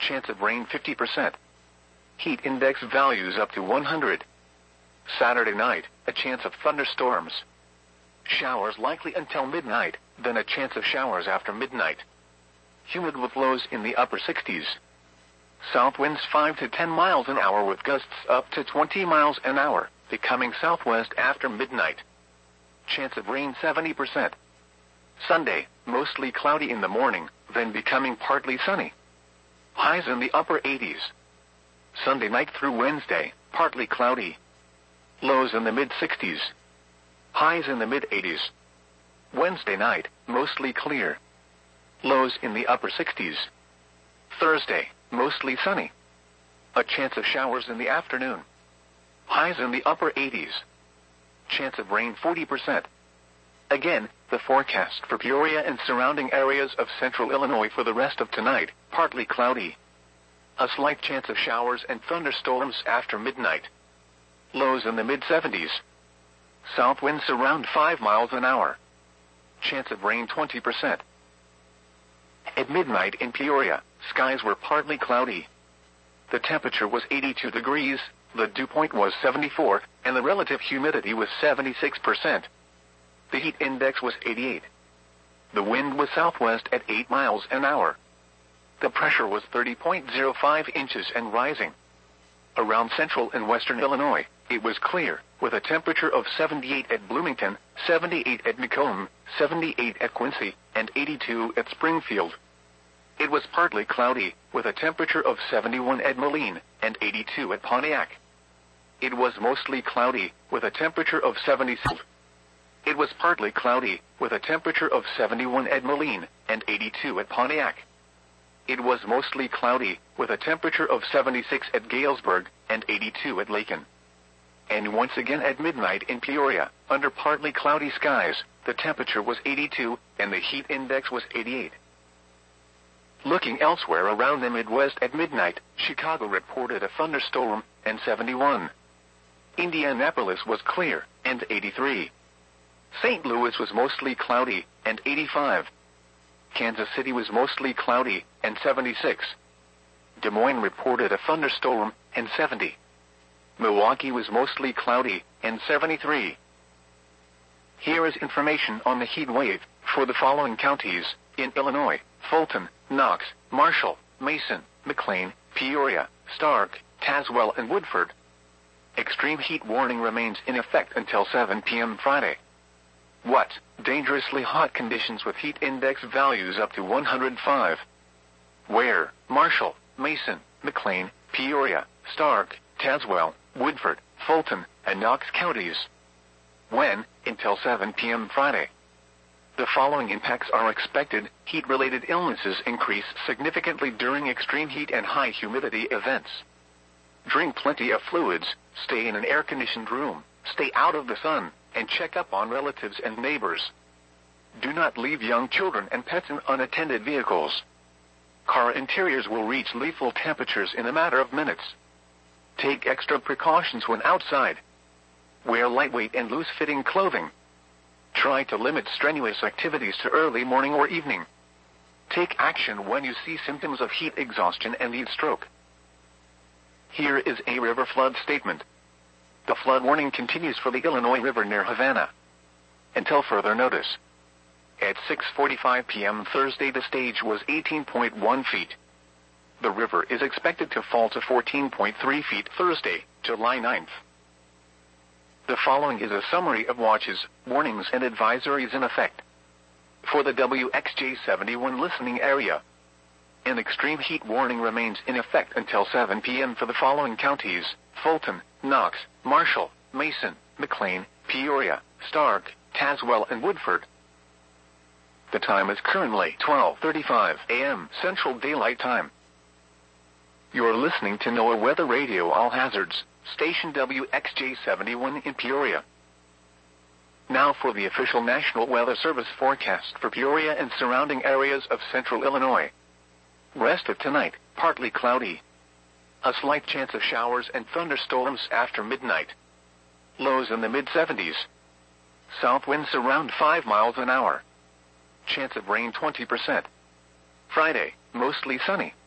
Chance of rain 50%. Heat index values up to 100. Saturday night, a chance of thunderstorms. Showers likely until midnight, then a chance of showers after midnight. Humid with lows in the upper 60s. South winds 5 to 10 miles an hour with gusts up to 20 miles an hour, becoming southwest after midnight. Chance of rain 70%. Sunday, mostly cloudy in the morning, then becoming partly sunny. Highs in the upper 80s. Sunday night through Wednesday, partly cloudy. Lows in the mid-60s. Highs in the mid-80s. Wednesday night, mostly clear. Lows in the upper 60s. Thursday, mostly sunny. A chance of showers in the afternoon. Highs in the upper 80s. Chance of rain 40%. Again, the forecast for Peoria and surrounding areas of central Illinois for the rest of tonight, partly cloudy. A slight chance of showers and thunderstorms after midnight. Lows in the mid-70s. South winds around 5 miles an hour. Chance of rain 20%. At midnight in Peoria, skies were partly cloudy. The temperature was 82 degrees, the dew point was 74, and the relative humidity was 76%. The heat index was 88. The wind was southwest at 8 miles an hour. The pressure was 30.05 inches and rising. Around central and western Illinois, it was clear, with a temperature of 78 at Bloomington, 78 at Macomb, 78 at Quincy, and 82 at Springfield. It was partly cloudy, with a temperature of 71 at Moline, and 82 at Pontiac. It was mostly cloudy, with a temperature of 76. It was partly cloudy, with a temperature of 71 at Moline, and 82 at Pontiac. It was mostly cloudy, with a temperature of 76 at Galesburg, and 82 at Lakin. And once again at midnight in Peoria, under partly cloudy skies, the temperature was 82, and the heat index was 88. Looking elsewhere around the Midwest at midnight, Chicago reported a thunderstorm, and 71. Indianapolis was clear, and 83. St. Louis was mostly cloudy, and 85. Kansas City was mostly cloudy, and 76. Des Moines reported a thunderstorm, and 70. Milwaukee was mostly cloudy, and 73. Here is information on the heat wave for the following counties in Illinois: Fulton, Knox, Marshall, Mason, McLean, Peoria, Stark, Tazewell, and Woodford. Extreme heat warning remains in effect until 7 p.m. Friday. What? Dangerously hot conditions with heat index values up to 105. Where? Marshall, Mason, McLean, Peoria, Stark, Tazewell, Woodford, Fulton, and Knox counties. When? Until 7 p.m. Friday. The following impacts are expected. Heat-related illnesses increase significantly during extreme heat and high humidity events. Drink plenty of fluids, stay in an air-conditioned room, stay out of the sun, and check up on relatives and neighbors. Do not leave young children and pets in unattended vehicles. Car interiors will reach lethal temperatures in a matter of minutes. Take extra precautions when outside. Wear lightweight and loose-fitting clothing. Try to limit strenuous activities to early morning or evening. Take action when you see symptoms of heat exhaustion and heat stroke. Here is a river flood statement. The flood warning continues for the Illinois River near Havana until further notice. At 6:45 p.m. Thursday, the stage was 18.1 feet. The river is expected to fall to 14.3 feet Thursday, July 9th. The following is a summary of watches, warnings, and advisories in effect. For the WXJ71 listening area, an extreme heat warning remains in effect until 7 p.m. for the following counties: Fulton, Knox, Marshall, Mason, McLean, Peoria, Stark, Tazewell, and Woodford. The time is currently 12:35 a.m. Central Daylight Time. You're listening to NOAA Weather Radio All Hazards, station WXJ71 in Peoria. Now for the official National Weather Service forecast for Peoria and surrounding areas of central Illinois. Rest of tonight, partly cloudy. A slight chance of showers and thunderstorms after midnight. Lows in the mid-70s. South winds around 5 miles an hour. Chance of rain 20%. Friday, mostly sunny.